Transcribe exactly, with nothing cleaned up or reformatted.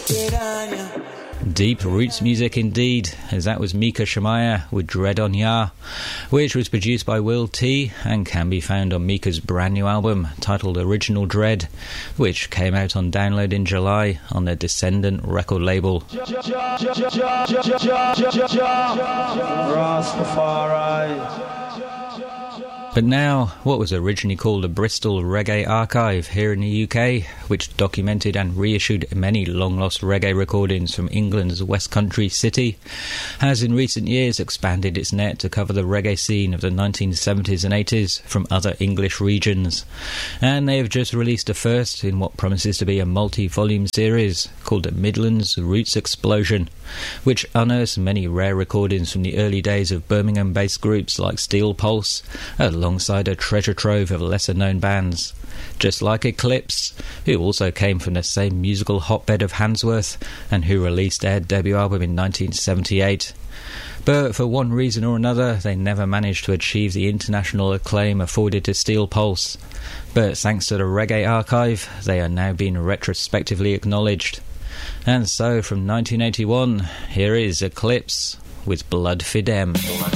Deep roots music indeed, as that was Mika Shemaiah with Dread on Ya, which was produced by Will T and can be found on Mika's brand new album titled Original Dread, which came out on download in July on their Descendant record label. Rastafari. But now, what was originally called the Bristol Reggae Archive here in the U K, which documented and reissued many long-lost reggae recordings from England's West Country city, has in recent years expanded its net to cover the reggae scene of the nineteen seventies and eighties from other English regions. And they have just released a first in what promises to be a multi-volume series called the Midlands Roots Explosion, which unearths many rare recordings from the early days of Birmingham-based groups like Steel Pulse, alongside a treasure trove of lesser-known bands, just like Eclipse, who also came from the same musical hotbed of Handsworth and who released their debut album in nineteen seventy-eight. But for one reason or another, they never managed to achieve the international acclaim afforded to Steel Pulse. But thanks to the Reggae Archive, they are now being retrospectively acknowledged. And so, from nineteen eighty-one, here is Eclipse with Blood Fidem.